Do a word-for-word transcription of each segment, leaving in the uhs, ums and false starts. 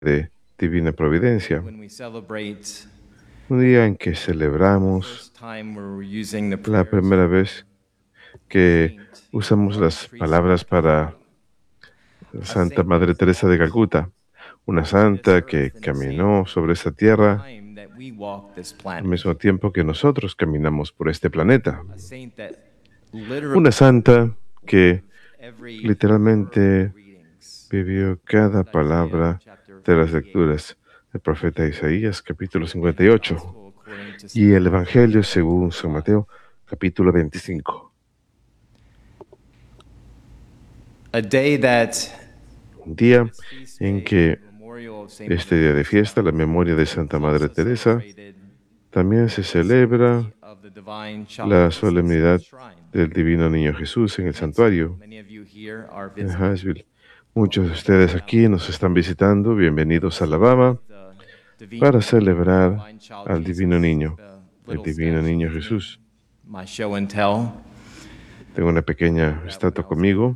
de Divina Providencia, when we celebrate un día en que the celebramos first time we're using the la prayers primera vez que saint usamos Mother las Teresa palabras of para Calcutta, a Santa saint that Madre has Teresa de walked Calcuta, una on this santa que earth in the caminó same sobre esta tierra time that we walk this al planet, mismo tiempo que nosotros caminamos por este planeta. a saint that literally Una santa que lived every word of literalmente the readings. vivió cada Isaiah palabra chapter de las fifty-eight, lecturas del profeta Isaías, capítulo and cincuenta the y ocho, gospel according to y Saint el Matthew Evangelio chapter según San twenty-five. Mateo, capítulo veinticinco. A day that Un día this feast en day, que the memorial of Saint este Mother día de fiesta, Teresa, la memoria de Santa is Madre also Teresa, celebrated también se the celebra solemnity of the divine child la Jesus in the solemnidad shrine. del Divino Niño Jesús en el Many, santuario many of you here are en visiting Huntsville. Muchos de ustedes aquí nos están visitando. Bienvenidos a Alabama the divine, para celebrar divine child al Jesus. Divino Niño, The el little Divino statue Niño with me, Jesús. my show and tell. Tengo una pequeña That estatua when I was conmigo.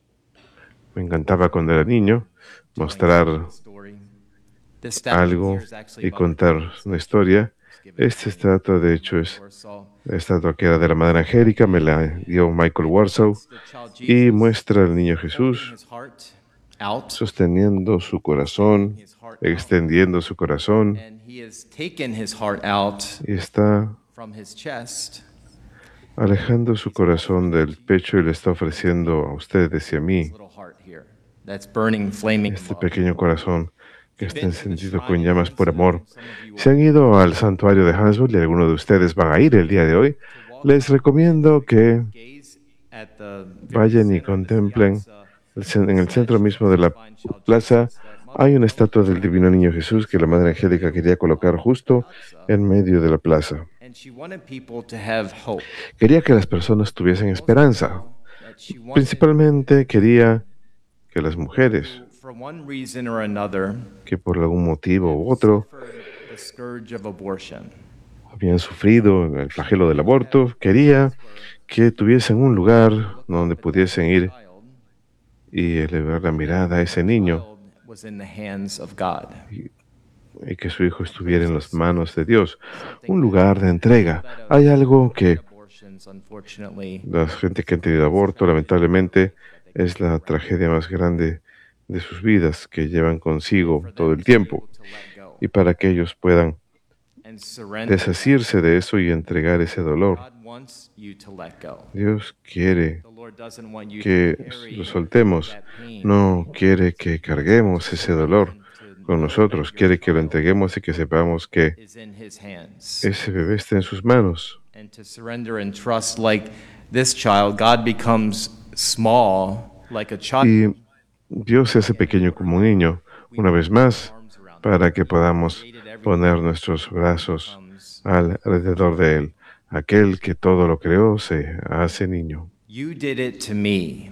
Me encantaba cuando era niño telling mostrar a story. This statue algo here is actually y Mother contar Teresa. una historia. It's given Esta to me estatua, de by hecho, es Warsaw. la estatua que era de la Madre Angélica, me la dio Michael Warsaw, Depicts the child y Jesus muestra al Niño holding Jesús his heart out, sosteniendo su extending corazón, his heart out, extendiendo su corazón, and he has taken his heart out y está from his chest. alejando su corazón del pecho y le está ofreciendo a ustedes y a mí This little heart here that's burning, flaming este love. pequeño corazón que If está you've been to the encendido shrine con in llamas por Huntsville, amor. some of you Si han ido al santuario de Huntsville, y algunos de ustedes van a ir el día de hoy, to walk les out recomiendo que gaze at the very vayan y center of this contemplen piazza, el cen- en el centro statue mismo of de the la divine child plaza. Jesus that Mother Hay una Teresa estatua del Divino Niño Jesús que la Madre Angélica quería colocar justo en medio de la plaza. and she wanted people to have hope. Quería que las personas tuviesen Most of esperanza. all, that she wanted Principalmente quería que las mujeres, who, for one reason or another, que por algún motivo u otro suffered the scourge of abortion, habían sufrido el flagelo del aborto, quería que tuviesen un lugar donde pudiesen ir child, y elevar la mirada a ese niño child was in the hands of God. y que su hijo estuviera en las manos de Dios. Un lugar de entrega. Hay algo que Abortions, unfortunately, la gente que ha tenido aborto, lamentablemente, es la tragedia más grande de sus vidas que llevan consigo for todo them el to be tiempo. able to let go Y para que ellos puedan and surrender. desasirse de eso y entregar ese dolor. God wants you to let go. Dios quiere The Lord doesn't want you to que carry lo soltemos, that pain, no quiere que carguemos ese dolor to con know nosotros, that your quiere que lo child entreguemos y que sepamos que is in His hands. ese bebé está en sus manos. And to surrender and trust like this child, God becomes small like a child. Y Dios se hace pequeño como un niño, una vez más, para que podamos poner nuestros brazos alrededor de Él. Aquel que todo lo creó se hace niño. You did it to me.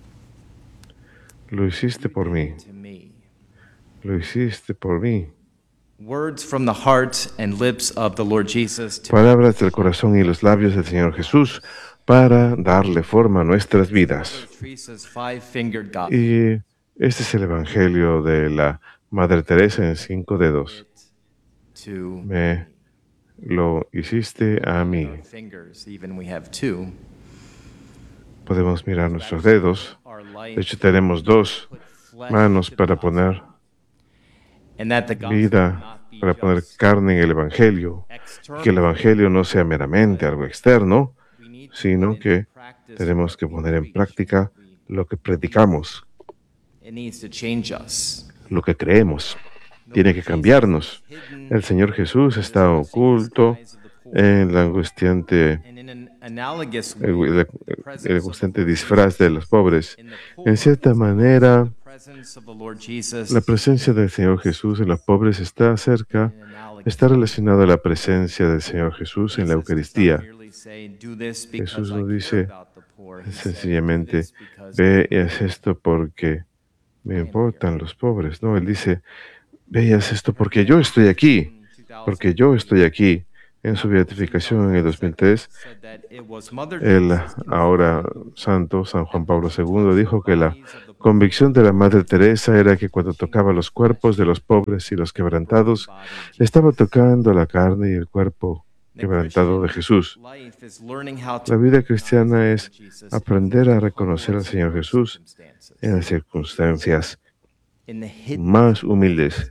Lo hiciste por mí, To me. lo hiciste por mí. Words from the heart and lips of the Lord Jesus to Palabras del corazón y los labios del Señor Jesús para darle forma a nuestras vidas. Teresa's five-fingered God. Y este es el Evangelio de la Madre Teresa en cinco dedos. To Me lo hiciste a mí. fingers, even we have two. Podemos mirar nuestros dedos. Our De life hecho, tenemos dos put flesh manos to the para gospel. poner And that the gospel vida, not be para poner just carne en el Evangelio. external. Que el Evangelio no sea meramente algo externo, We need to sino put que into practice tenemos what que we poner en preach. práctica lo que predicamos, It needs to change us. lo que creemos. Tiene que cambiarnos. El Señor Jesús está oculto en la angustiante, And in an analogous el, way, el- the el presence of angustiante the Lord disfraz de los pobres. in the poor, En cierta manera, the presence of the Lord Jesus la presencia del Señor Jesús en los pobres está cerca, in an analogous está relacionada a la presencia del Señor Jesús en la Jesus does not Eucaristía. merely say, "Do this Jesús because I no care dice about the poor." He said, "Do sencillamente, this because ve y haz esto porque me importan los pobres. No, Él dice, ve y haz esto porque yo estoy aquí, porque yo estoy aquí En su beatificación en el dos mil tres, el ahora santo San Juan Pablo segundo dijo que la convicción de la Madre Teresa era que cuando tocaba los cuerpos de los pobres y los quebrantados, estaba tocando la carne y el cuerpo quebrantado de Jesús. La vida cristiana es aprender a reconocer al Señor Jesús en las circunstancias más humildes,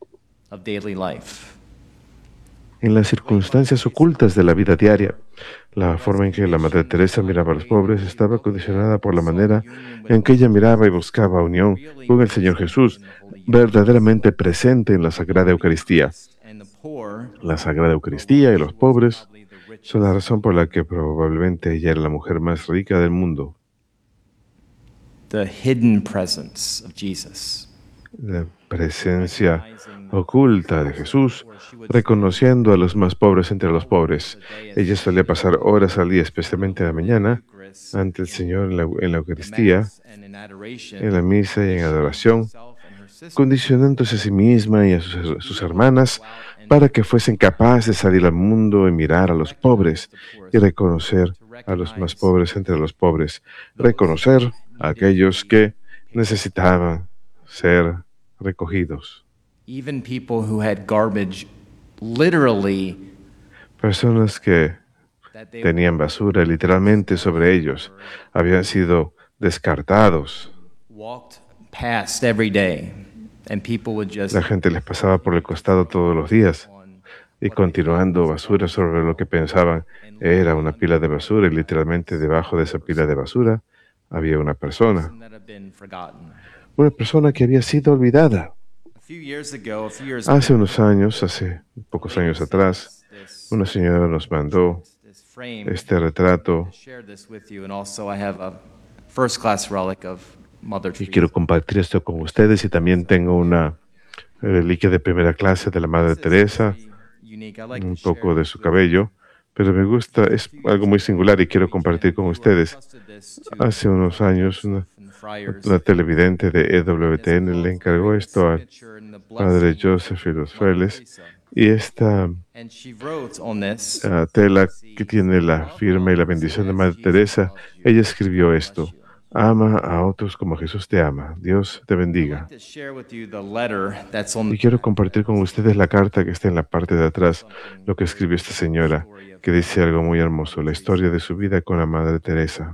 en las circunstancias ocultas de la vida diaria. La forma en que la Madre Teresa miraba a los pobres estaba condicionada por la manera en que ella miraba y buscaba unión con el Señor Jesús, verdaderamente presente en la Sagrada Eucaristía. La Sagrada Eucaristía y los pobres son la razón por la que probablemente ella era la mujer más rica del mundo. The hidden presence of Jesus. La presencia oculta de Jesús, reconociendo a los más pobres entre los pobres. Ella solía pasar horas al día, especialmente en la mañana, ante el Señor en la, en la Eucaristía, en la misa y en adoración, condicionándose a sí misma y a sus, sus hermanas para que fuesen capaces de salir al mundo y mirar a los pobres y reconocer a los más pobres entre los pobres, reconocer a aquellos que necesitaban ser recogidos. Even people who had garbage literally Personas que tenían basura literalmente sobre ellos, habían sido descartados. walked past every day, and people would just La gente les pasaba por el costado todos los días y continuando basura sobre lo que pensaban era una pila de basura, y literalmente debajo de esa pila de basura había una persona, that have been forgotten. una persona que había sido olvidada. A few years ago, a few years Hace unos años, hace pocos años atrás, this, una señora nos mandó this frame este retrato to share this with you, and also I have a first class relic of Mother y Teresa. quiero compartir esto con ustedes, y también tengo una reliquia de primera clase de la Madre Teresa, Unique. I like un to share poco de this su with cabello, pero me gusta, es algo muy singular y quiero compartir con ustedes. Hace unos años una, una televidente de E W T N le encargó esto al Padre Joseph y los frailes, y esta And she wrote on this, ah, tela que tiene la firma y la bendición de Madre Teresa, ella escribió esto: ama a otros como Jesús te ama. Dios te bendiga. to share with you the letter that's on Y quiero compartir con ustedes la carta que está en la parte de atrás, lo que escribió esta señora, que dice algo muy hermoso, la historia de su vida con la Madre Teresa.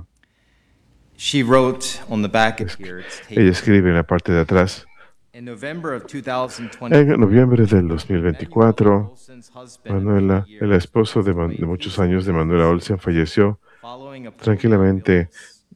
She wrote on the back of here. It's Ella taken escribe en la parte de atrás: in November of two thousand twenty. en noviembre del dos mil veinticuatro, Olson's husband, Manuela, el esposo de, Man- de muchos años de Manuela Olsen, falleció following a tranquilamente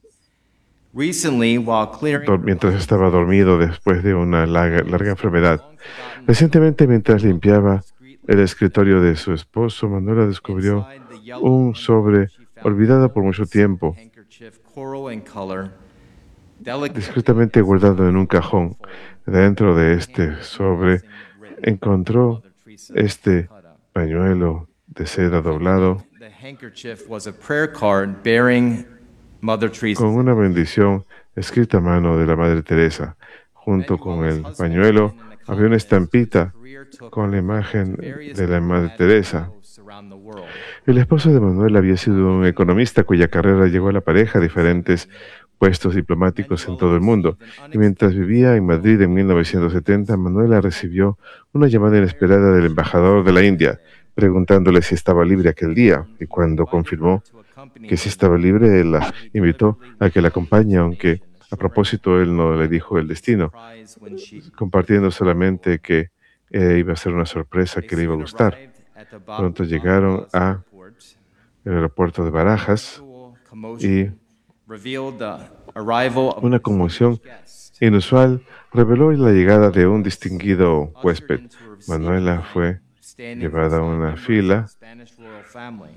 recently while clearing dor- mientras estaba dormido después de una larga, larga enfermedad. Recientemente, mientras limpiaba el escritorio de su esposo, Manuela descubrió un sobre olvidado por mucho tiempo, handkerchief, coral in color, delicate discretamente guardado en un cajón. Dentro de este sobre encontró este pañuelo de seda doblado The handkerchief was a prayer card bearing Mother Teresa. con una bendición escrita a mano de la Madre Teresa. Junto con el pañuelo había una estampita con la imagen de la Madre Teresa. Around the world. El esposo de Manuel había sido un economista cuya carrera llevó a la pareja a diferentes puestos diplomáticos en todo el mundo. Y mientras vivía en Madrid en mil novecientos setenta, Manuela recibió una llamada inesperada del embajador de la India, preguntándole si estaba libre aquel día. Y cuando confirmó que sí estaba libre, él la invitó a que la acompañe, aunque a propósito él no le dijo el destino, When she compartiendo solamente que eh, iba a ser una sorpresa que le iba a gustar. Pronto llegaron a el aeropuerto de Barajas y revealed the arrival of una conmoción inusual reveló la llegada de un distinguido huésped. Manuela fue llevada a una fila Spanish royal family.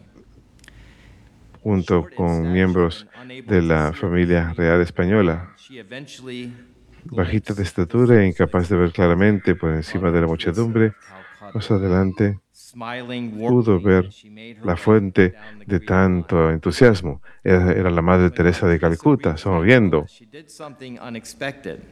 junto con miembros de la familia real española, She eventually bajita de estatura e incapaz de ver claramente por encima de la muchedumbre. Más adelante smiling pudo warmly, ver she made her la way fuente down the de Greek tanto entusiasmo. Era, era la Madre Teresa de Calcuta, sonriendo. She did something unexpected.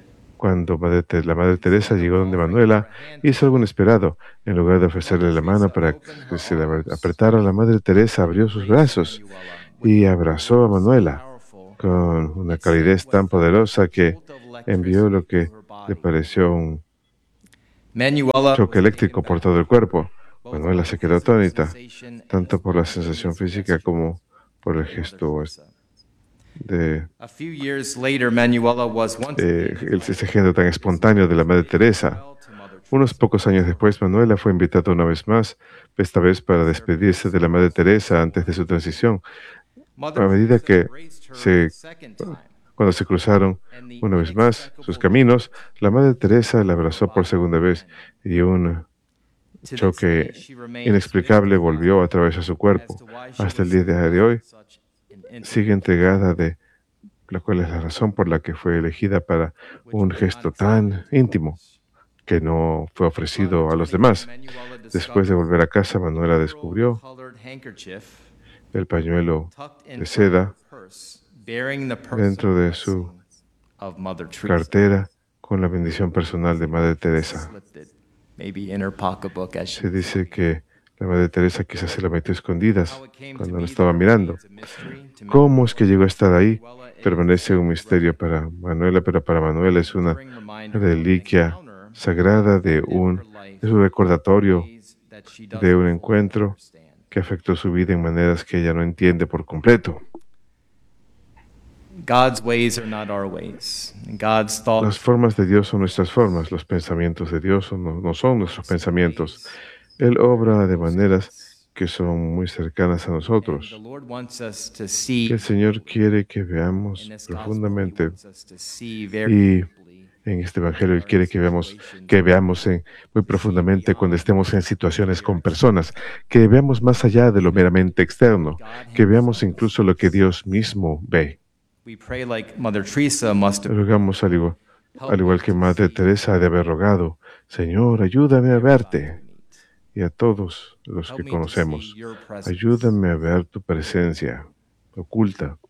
Cuando Madre Te- la Madre Teresa llegó donde Manuela, hizo algo inesperado. En lugar de ofrecerle la mano para que se la apretara, la Madre Teresa abrió sus brazos y abrazó a Manuela con una calidez tan poderosa que envió lo que le pareció un Manuela choque eléctrico por todo el cuerpo. Manuela se quedó atónita, tanto por la sensación física como por el gesto de A few years later, Manuela was once eh, again el- invited ese gesto tan espontáneo de la Madre Teresa. to Mother Unos Teresa. pocos años después, Manuela fue invitada una vez más, esta vez para despedirse de la Madre Teresa antes de su transición. A Mother medida Teresa que embraced her a se, second time, cuando se cruzaron and the una vez más sus inexplicable caminos, la Madre moved Teresa la her abrazó por body segunda vez again. y un To this day, choque she remains inexplicable mystified volvió a través de su as cuerpo. to why she Hasta el was día so de proud hoy of such an intimate sigue entregada de la cual es la razón por la que fue elegida para which un was not gesto extended tan to íntimo others. que no fue Upon ofrecido a los returning home, demás. Manuela Después de discovered volver a casa, a Manuela descubrió pearl-colored handkerchief el pañuelo tucked de into her seda purse, bearing the dentro personal de su blessing of Mother Teresa. cartera con la bendición personal de Madre Teresa. Slipped it, maybe in her pocketbook as she Se was dice looking. que la Madre Teresa quizás se la metió a escondidas How it came to cuando no be estaba there mirando. remains a mystery to ¿Cómo es que llegó a estar ahí? Manuela. It is a Permanece un sacred misterio relic, para Manuela, pero para Manuela es una enduring reminder of an reliquia encounter sagrada de affected un, her life es un recordatorio in ways that she de doesn't un fully encuentro understand. que afectó su vida en maneras que ella no entiende por completo. God's ways are not our ways. And God's Las thoughts formas de Dios son nuestras formas, los pensamientos de Dios son- no, no son nuestros pensamientos. Él obra de maneras que son muy cercanas a and nosotros. the Lord wants us to Que see el Señor quiere que in veamos this gospel. He profundamente wants us to see very y deeply en este Evangelio Él quiere que veamos, que veamos en- muy profundamente cuando estemos en situaciones con personas, que veamos más allá de lo meramente externo, que veamos incluso lo que Dios mismo ve. We pray like Mother Teresa must have Rogamos al igual, al igual que Madre Teresa ha de haber rogado, Señor, ayúdame a verte y a todos los Help que me to see conocemos. your presence. Ayúdame a ver tu presencia oculta.